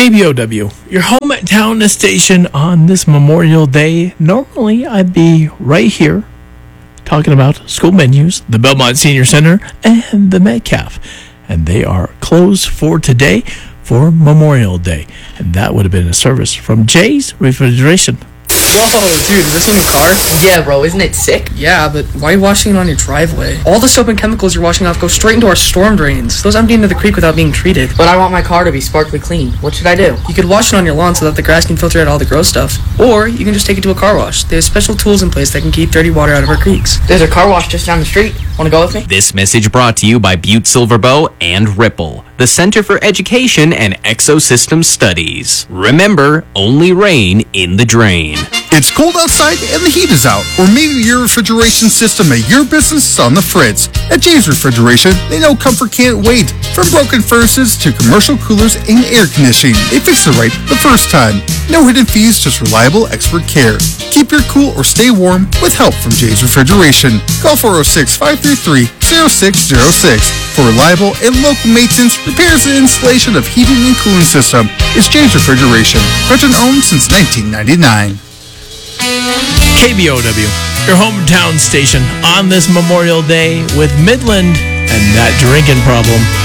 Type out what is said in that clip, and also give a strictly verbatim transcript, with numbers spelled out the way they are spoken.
K B O W, your hometown station on this Memorial Day. Normally, I'd be right here talking about school menus, the Belmont Senior Center, and the Metcalf. And they are closed for today for Memorial Day. And that would have been a service from Jay's Refrigeration. Whoa, dude, is this a new car? Yeah, bro, isn't it sick? Yeah, but why are you washing it on your driveway? All the soap and chemicals you're washing off go straight into our storm drains. Those empty into the creek without being treated. But I want my car to be sparkly clean. What should I do? You could wash it on your lawn so that the grass can filter out all the gross stuff. Or you can just take it to a car wash. They have special tools in place that can keep dirty water out of our creeks. There's a car wash just down the street. Want to go with me? This message brought to you by Butte Silver Bow and Ripple, the Center for Education and Exosystem Studies. Remember, only rain in the drain. It's cold outside and the heat is out, or maybe your refrigeration system at your business is on the fritz. At Jay's Refrigeration, they know comfort can't wait. From broken furnaces to commercial coolers and air conditioning, they fix it right the first time. No hidden fees, just reliable expert care. Keep your cool or stay warm with help from Jay's Refrigeration. Call four oh six, five three three, oh six oh six for reliable and local maintenance, repairs, and installation of heating and cooling system. It's Jay's Refrigeration, veteran owned since nineteen ninety-nine. K B O W, your hometown station on this Memorial Day with Midland and that drinking problem.